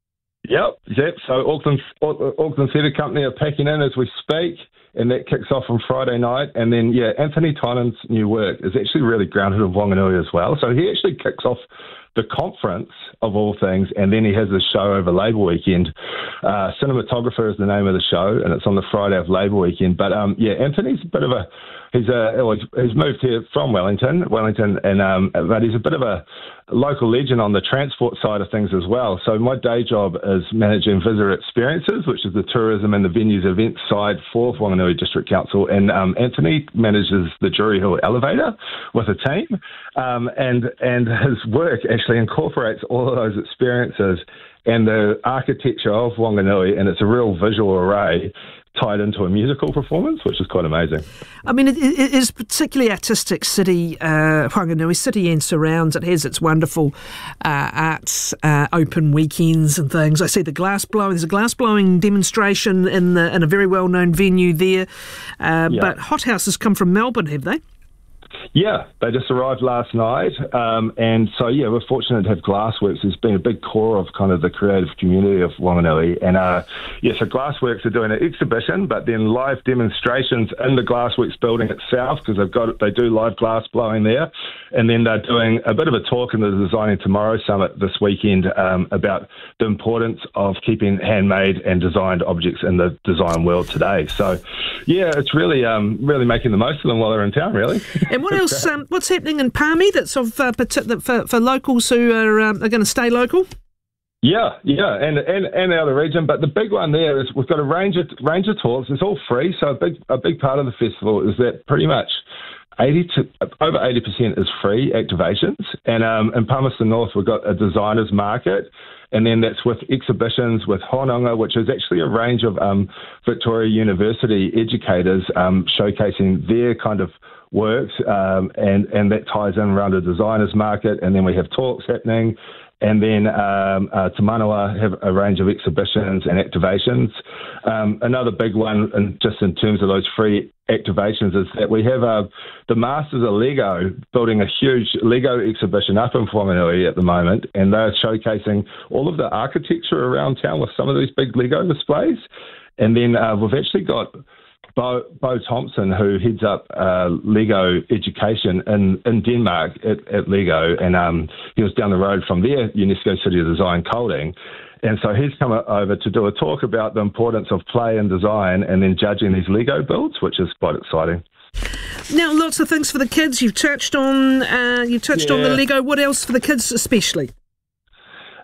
Yep, yep. So Auckland, Auckland Theatre Company are packing in as we speak, and that kicks off on Friday night. And then, yeah, Anthony Tonin's new work is actually really grounded in Whanganui as well. So he actually kicks off the conference, of all things, and then he has a show over Labour Weekend. Uh, Cinematographer is the name of the show, and it's on the Friday of Labour Weekend. But, um, yeah, Anthony's a bit of a... He's a, he's moved here from Wellington, Wellington, and um, but he's a bit of a local legend on the transport side of things as well. So my day job is managing visitor experiences, which is the tourism and the venues events side for Whanganui District Council, and um, Anthony manages the Jury Hill Elevator with a team, um, and and his work actually incorporates all of those experiences and the architecture of Whanganui, and it's a real visual array tied into a musical performance, which is quite amazing. I mean, it, it is a particularly artistic city, uh, Whanganui city and surrounds. It has its wonderful uh, arts, uh, open weekends and things. I see the glass blowing. There's a glass blowing demonstration in the in a very well known venue there. Uh, yeah. But Hothouse has come from Melbourne, have they? Yeah, they just arrived last night, um, and so yeah, we're fortunate to have Glassworks. It's been a big core of kind of the creative community of Whanganui, and uh, yeah, so Glassworks are doing an exhibition, but then live demonstrations in the Glassworks building itself, because they've got they do live glass blowing there, and then they're doing a bit of a talk in the Designing Tomorrow Summit this weekend um, about the importance of keeping handmade and designed objects in the design world today. So yeah, it's really um, really making the most of them while they're in town, really. And what else? Um, what's happening in Palmy that's of uh, for, for locals who are um, are going to stay local? Yeah, yeah, and and and out of the region. But the big one there is we've got a range of range of talks. It's all free, so a big a big part of the festival is that pretty much eighty to over eighty percent is free activations. And um, in Palmerston North, we've got a designers market. And then that's with exhibitions with Hononga, which is actually a range of um, Victoria University educators um, showcasing their kind of works, um, and, and that ties in around a designers market. And then we have talks happening. And then um, uh, Te Manawa have a range of exhibitions and activations. Um, another big one, and just in terms of those free activations, is that we have uh, the Masters of Lego building a huge Lego exhibition up in Whanganui at the moment, and they're showcasing all of the architecture around town with some of these big Lego displays. And then uh, we've actually got Bo, Bo Thompson, who heads up uh, Lego education in, in Denmark at, at Lego, and um, he was down the road from their UNESCO City of Design, Kolding. And so he's come over to do a talk about the importance of play and design and then judging these Lego builds, which is quite exciting. Now, lots of things for the kids. You've touched on, uh, you've touched yeah. on the Lego. What else for the kids especially?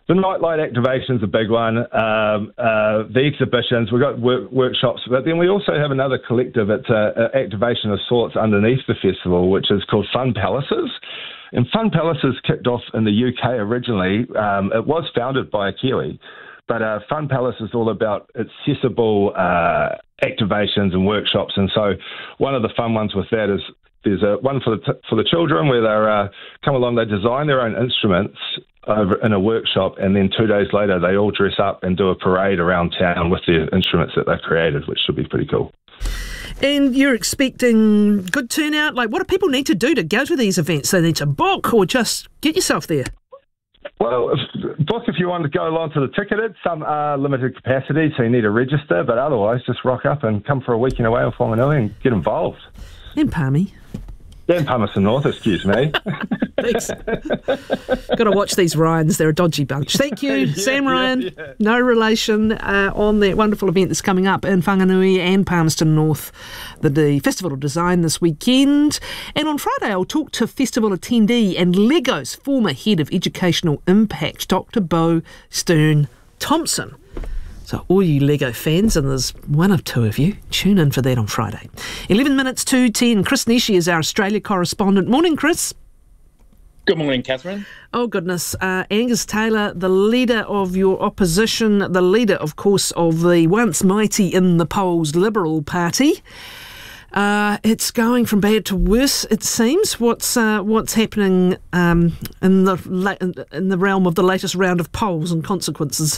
The nightlight activation's a big one. Um, uh, the exhibitions, we've got work, workshops, but then we also have another collective. It's an activation of sorts underneath the festival, which is called Fun Palaces. And Fun Palaces kicked off in the U K originally. Um, it was founded by a Kiwi, but uh, Fun Palace is all about accessible uh, activations and workshops. And so one of the fun ones with that is there's a one for the t- for the children where they uh, come along, they design their own instruments over in a workshop, and then two days later they all dress up and do a parade around town with the instruments that they've created, which should be pretty cool. And you're expecting good turnout? Like, what do people need to do to go to these events? They need to book or just get yourself there? Well, if, book if you want to go along to the ticketed. Some are limited capacity, so you need to register, but otherwise just rock up and come for a weekend away on Whanganui and get involved. In Palmy. Yeah, in Palmerston North, excuse me. Thanks. Got to watch these Ryans. They're a dodgy bunch. Thank you, yeah, Sam Ryan. Yeah, yeah. No relation uh, on that wonderful event that's coming up in Whanganui and Palmerston North, the, the Festival of Design this weekend. And on Friday, I'll talk to festival attendee and Lego's former Head of Educational Impact, Doctor Bo Stern-Thompson. So all you Lego fans, and there's one or two of you, tune in for that on Friday. eleven minutes to ten. Chris Nishi is our Australia correspondent. Morning, Chris. Good morning, Catherine. Oh, goodness. Uh, Angus Taylor, the leader of your opposition, the leader, of course, of the once mighty in the polls Liberal Party. Uh, it's going from bad to worse, it seems. What's uh, what's happening um, in the la- in the realm of the latest round of polls and consequences?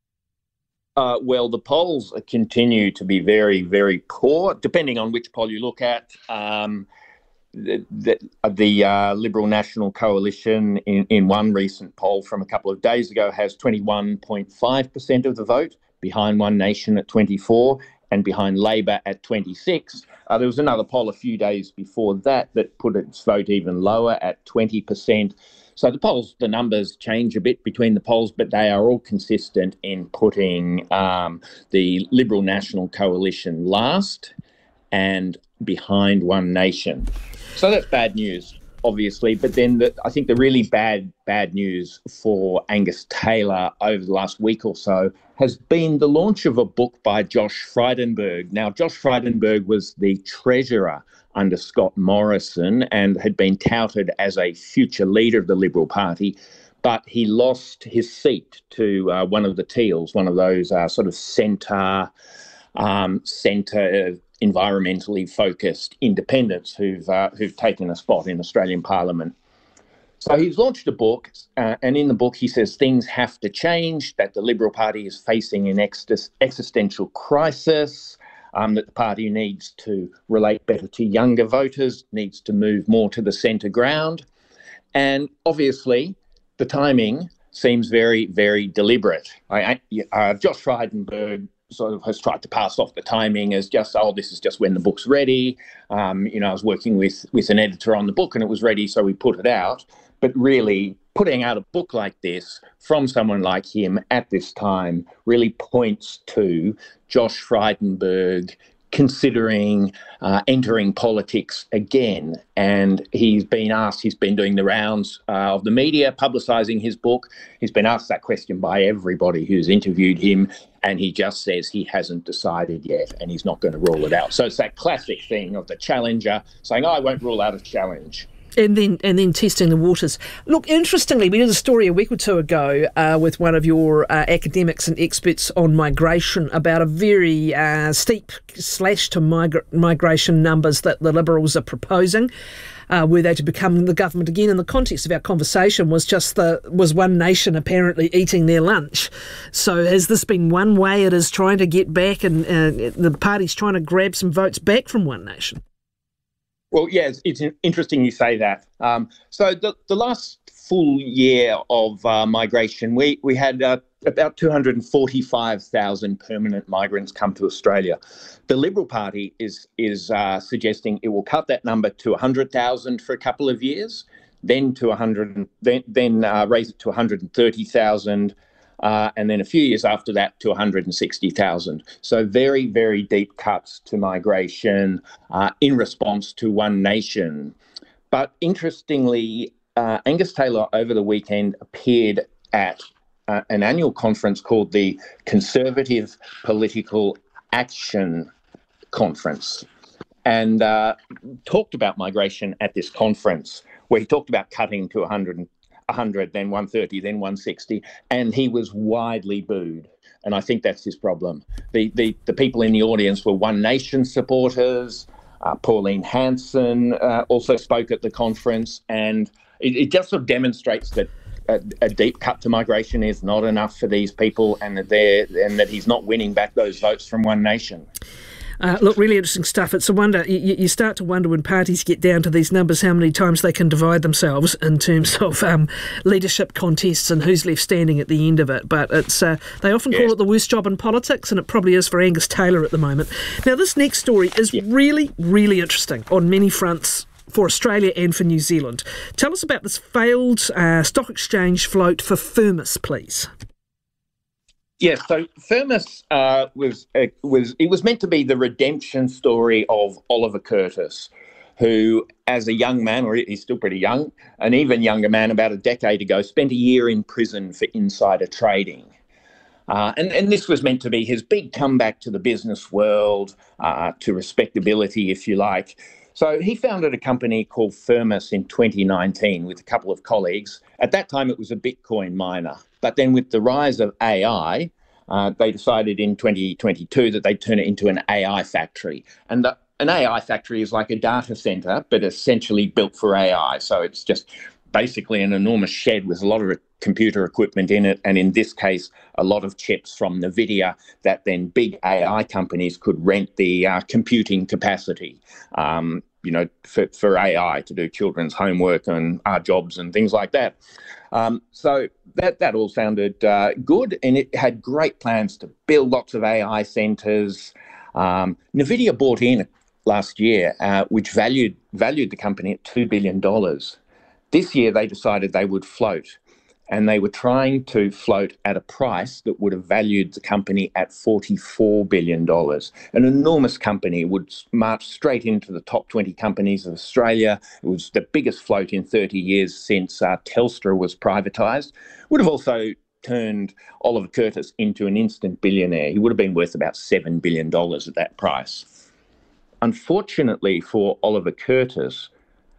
Uh, well, the polls continue to be very, very poor, depending on which poll you look at. Um, the the, the uh, Liberal National Coalition, in, in one recent poll from a couple of days ago, has twenty-one point five percent of the vote, behind One Nation at twenty-four, and behind Labor at twenty-six. Uh, there was another poll a few days before that that put its vote even lower at twenty percent. So the polls, the numbers change a bit between the polls, but they are all consistent in putting um, the Liberal National Coalition last and behind One Nation. So that's bad news, obviously. But then the, I think the really bad, bad news for Angus Taylor over the last week or so has been the launch of a book by Josh Frydenberg. Now, Josh Frydenberg was the treasurer under Scott Morrison and had been touted as a future leader of the Liberal Party, but he lost his seat to uh, one of the Teals, one of those uh, sort of centre, um, centre environmentally focused independents who've uh, who've taken a spot in Australian Parliament. So he's launched a book, uh, and in the book he says things have to change, that the Liberal Party is facing an ex- existential crisis, um, that the party needs to relate better to younger voters, needs to move more to the centre ground. And obviously the timing seems very, very deliberate. I, uh, Josh Frydenberg sort of has tried to pass off the timing as just, oh, this is just when the book's ready. Um, you know, I was working with, with an editor on the book and it was ready, so we put it out. But really, putting out a book like this from someone like him at this time really points to Josh Frydenberg considering uh, entering politics again. And he's been asked, he's been doing the rounds uh, of the media, publicising his book. He's been asked that question by everybody who's interviewed him, and he just says he hasn't decided yet and he's not going to rule it out. So it's that classic thing of the challenger saying, oh, I won't rule out a challenge. And then and then testing the waters. Look, interestingly, we did a story a week or two ago uh, with one of your uh, academics and experts on migration about a very uh, steep slash to migra- migration numbers that the Liberals are proposing. Uh, were they to become the government again? And the context of our conversation was just the was One Nation apparently eating their lunch. So has this been one way it is trying to get back, and uh, the party's trying to grab some votes back from One Nation? Well, yeah, it's, it's interesting you say that. Um, so the, the last full year of uh, migration, we, we had uh, about two hundred forty-five thousand permanent migrants come to Australia. The Liberal Party is is uh, suggesting it will cut that number to one hundred thousand for a couple of years, then to one hundred, then, then uh, raise it to one hundred thirty thousand, Uh, and then a few years after that to one hundred sixty thousand. So very, very deep cuts to migration uh, in response to One Nation. But interestingly, uh, Angus Taylor over the weekend appeared at uh, an annual conference called the Conservative Political Action Conference, and uh, talked about migration at this conference, where he talked about cutting to one hundred, one hundred, then one thirty, then one sixty, and he was widely booed. And I think that's his problem. The the, the people in the audience were One Nation supporters. Uh, Pauline Hanson uh, also spoke at the conference, and it, it just sort of demonstrates that a, a deep cut to migration is not enough for these people, and that they're and that he's not winning back those votes from One Nation. Uh, look, really interesting stuff. It's a wonder. You, you start to wonder when parties get down to these numbers how many times they can divide themselves in terms of um, leadership contests and who's left standing at the end of it. But it's uh, they often yes. call it the worst job in politics, and it probably is for Angus Taylor at the moment. Now, this next story is yeah. really, really interesting on many fronts for Australia and for New Zealand. Tell us about this failed uh, stock exchange float for Firmus, please. Yes, so Firmus uh, was uh, was it was meant to be the redemption story of Oliver Curtis, who, as a young man, or he's still pretty young, an even younger man about a decade ago, spent a year in prison for insider trading. Uh, and, and this was meant to be his big comeback to the business world, uh, to respectability, if you like. So he founded a company called Firmus in twenty nineteen with a couple of colleagues. At that time, it was a Bitcoin miner. But then with the rise of A I, uh, they decided in twenty twenty-two that they'd turn it into an A I factory. And the, an A I factory is like a data center, but essentially built for A I. So it's just basically an enormous shed with a lot of computer equipment in it, and in this case, a lot of chips from NVIDIA that then big A I companies could rent the uh, computing capacity, um, you know, for, for A I to do children's homework and our jobs and things like that. Um, so that, that all sounded uh, good, and it had great plans to build lots of A I centers. Um, NVIDIA bought in last year, uh, which valued valued the company at two billion dollars. This year, they decided they would float, and they were trying to float at a price that would have valued the company at forty-four billion dollars. An enormous company, would march straight into the top twenty companies of Australia. It was the biggest float in thirty years since uh, Telstra was privatised. Would have also turned Oliver Curtis into an instant billionaire. He would have been worth about seven billion dollars at that price. Unfortunately for Oliver Curtis,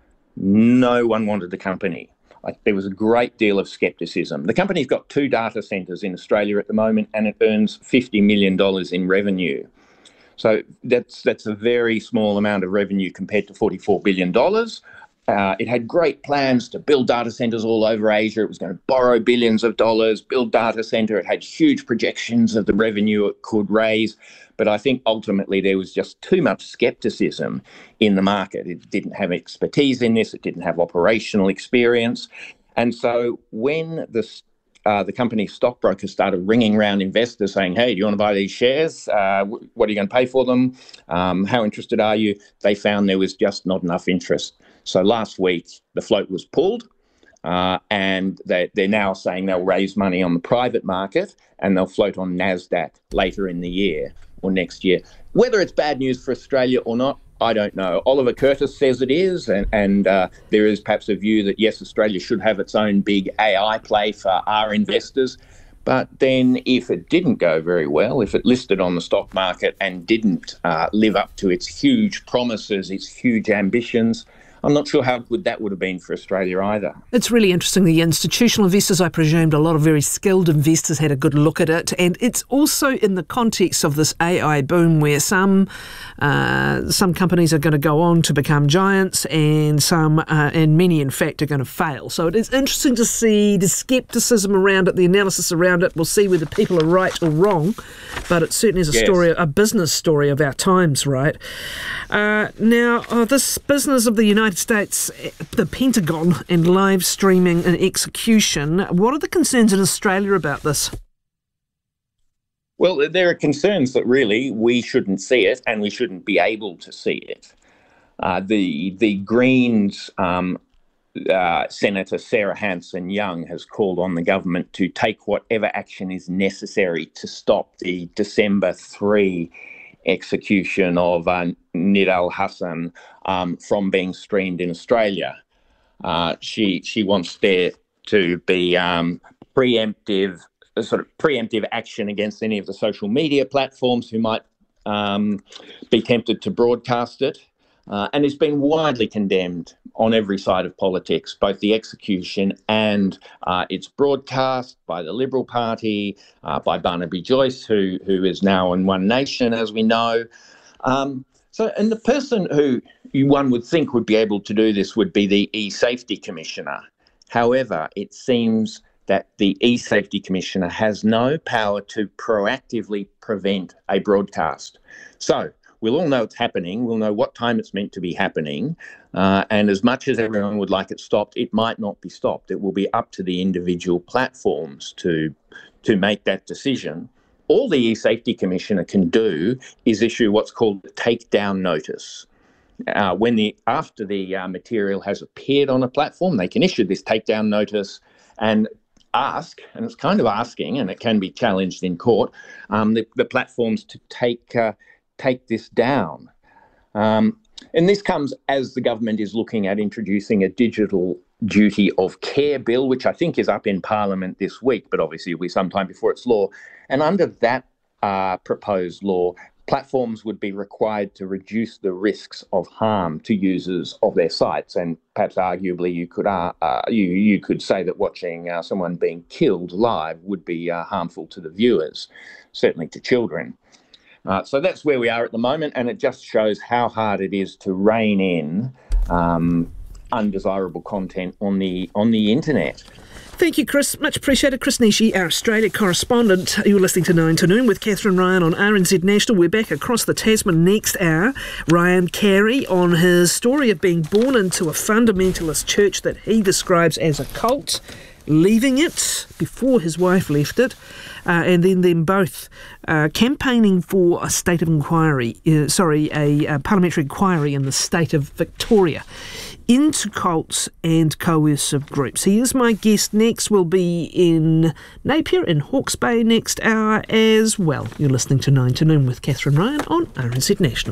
no one wanted the company. Like, there was a great deal of scepticism. The company's got two data centres in Australia at the moment, and it earns fifty million dollars in revenue. So that's that's a very small amount of revenue compared to forty-four billion dollars. Uh, it had great plans to build data centres all over Asia. It was going to borrow billions of dollars, build data centre. It had huge projections of the revenue it could raise. But I think ultimately there was just too much scepticism in the market. It didn't have expertise in this. It didn't have operational experience. And so when the, uh, the company's stockbrokers started ringing around investors saying, hey, do you want to buy these shares? Uh, what are you going to pay for them? Um, how interested are you? They found there was just not enough interest. So last week, the float was pulled. Uh, and they, they're now saying they'll raise money on the private market and they'll float on NASDAQ later in the year or next year. Whether it's bad news for Australia or not, I don't know. Oliver Curtis says it is, and, and uh, there is perhaps a view that, yes, Australia should have its own big A I play for our investors. But then if it didn't go very well, if it listed on the stock market and didn't uh, live up to its huge promises, its huge ambitions, I'm not sure how good that would have been for Australia either. It's really interesting. The institutional investors, I presumed a lot of very skilled investors had a good look at it. And it's also in the context of this A I boom where some uh, some companies are going to go on to become giants and some, uh, and many in fact, are going to fail. So it is interesting to see the scepticism around it, the analysis around it. We'll see whether people are right or wrong. But it certainly is a yes. story, a business story of our times, right? Uh, now, oh, this business of the United States, the Pentagon, and live streaming and execution. What are the concerns in Australia about this? Well, there are concerns that really we shouldn't see it and we shouldn't be able to see it. Uh, the the Greens um, uh, Senator Sarah Hanson-Young has called on the government to take whatever action is necessary to stop the December third execution of uh, Nid al-Hassan um, from being streamed in Australia. Uh, she she wants there to be um, preemptive a sort of preemptive action against any of the social media platforms who might um, be tempted to broadcast it. Uh, and it's been widely condemned on every side of politics, both the execution and uh, its broadcast by the Liberal Party, uh, by Barnaby Joyce, who who is now in One Nation, as we know. Um, so, and the person who you, one would think would be able to do this would be the E-Safety Commissioner. However, it seems that the E-Safety Commissioner has no power to proactively prevent a broadcast. So, we'll all know it's happening. We'll know what time it's meant to be happening. Uh, and as much as everyone would like it stopped, it might not be stopped. It will be up to the individual platforms to, to make that decision. All the E-Safety Commissioner can do is issue what's called a takedown notice. Uh, when the after the uh, material has appeared on a platform, they can issue this takedown notice and ask, and it's kind of asking, and it can be challenged in court, um, the, the platforms to take... Uh, take this down. Um, and this comes as the government is looking at introducing a digital duty of care bill, which I think is up in Parliament this week, but obviously it'll be sometime before it's law. And under that uh, proposed law, platforms would be required to reduce the risks of harm to users of their sites. And perhaps arguably you could uh, uh, you, you could say that watching uh, someone being killed live would be uh, harmful to the viewers, certainly to children. Uh, so that's where we are at the moment, and it just shows how hard it is to rein in um, undesirable content on the on the internet. Thank you, Chris. Much appreciated. Chris Nishi, our Australia correspondent. You're listening to nine to Noon with Catherine Ryan on R N Z National. We're back across the Tasman next hour. Ryan Carey on his story of being born into a fundamentalist church that he describes as a cult, leaving it before his wife left it, uh, and then them both uh, campaigning for a state of inquiry, uh, sorry, a, a parliamentary inquiry in the state of Victoria into cults and coercive groups. He is my guest. Next will be in Napier in Hawke's Bay next hour as well. You're listening to nine to Noon with Catherine Ryan on R N Z National.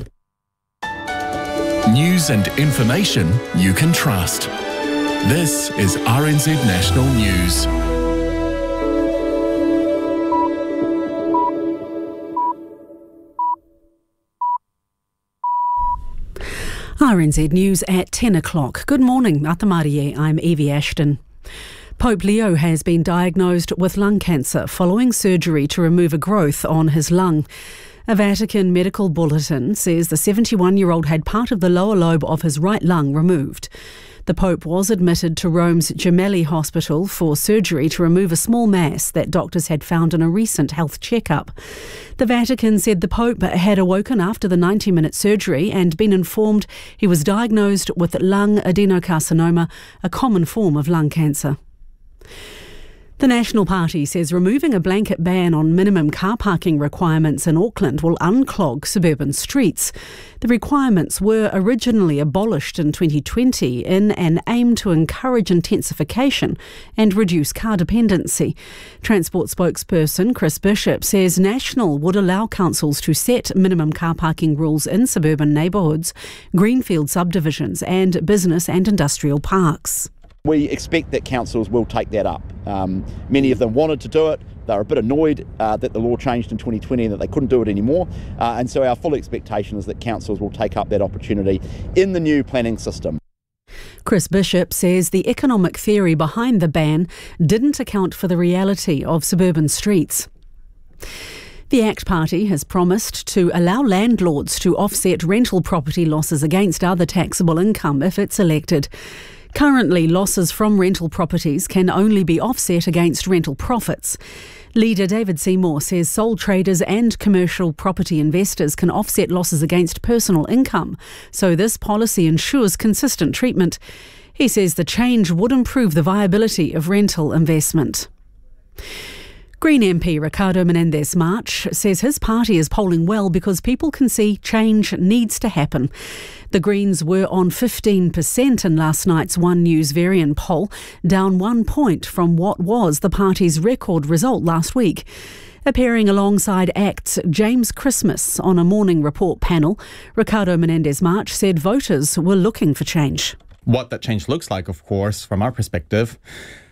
News and information you can trust. This is R N Z National News. R N Z News at ten o'clock. Good morning, Atamarie. I'm Evie Ashton. Pope Leo has been diagnosed with lung cancer following surgery to remove a growth on his lung. A Vatican medical bulletin says the seventy-one-year-old had part of the lower lobe of his right lung removed. The Pope was admitted to Rome's Gemelli Hospital for surgery to remove a small mass that doctors had found in a recent health checkup. The Vatican said the Pope had awoken after the ninety-minute surgery and been informed he was diagnosed with lung adenocarcinoma, a common form of lung cancer. The National Party says removing a blanket ban on minimum car parking requirements in Auckland will unclog suburban streets. The requirements were originally abolished in twenty twenty in an aim to encourage intensification and reduce car dependency. Transport spokesperson Chris Bishop says National would allow councils to set minimum car parking rules in suburban neighbourhoods, greenfield subdivisions and business and industrial parks. We expect that councils will take that up. Um, many of them wanted to do it. They're a bit annoyed uh, that the law changed in twenty twenty and that they couldn't do it anymore. Uh, and so our full expectation is that councils will take up that opportunity in the new planning system. Chris Bishop says the economic theory behind the ban didn't account for the reality of suburban streets. The ACT Party has promised to allow landlords to offset rental property losses against other taxable income if it's elected. Currently, losses from rental properties can only be offset against rental profits. Leader David Seymour says sole traders and commercial property investors can offset losses against personal income, so this policy ensures consistent treatment. He says the change would improve the viability of rental investment. Green M P Ricardo Menendez March says his party is polling well because people can see change needs to happen. The Greens were on fifteen percent in last night's One News Varian poll, down one point from what was the party's record result last week. Appearing alongside ACT's James Christmas on a Morning Report panel, Ricardo Menendez March said voters were looking for change. What that change looks like, of course, from our perspective,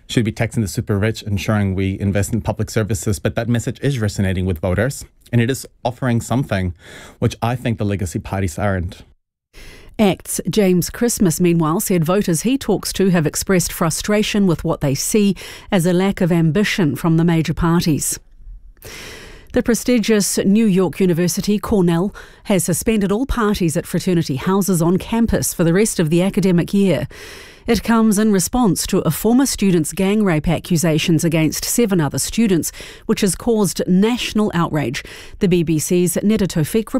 should be taxing the super rich, ensuring we invest in public services. But that message is resonating with voters, and it is offering something which I think the legacy parties aren't. Act's James Christmas, meanwhile, said voters he talks to have expressed frustration with what they see as a lack of ambition from the major parties. The prestigious New York University, Cornell, has suspended all parties at fraternity houses on campus for the rest of the academic year. It comes in response to a former student's gang rape accusations against seven other students, which has caused national outrage. The B B C's Neda Tofik reports.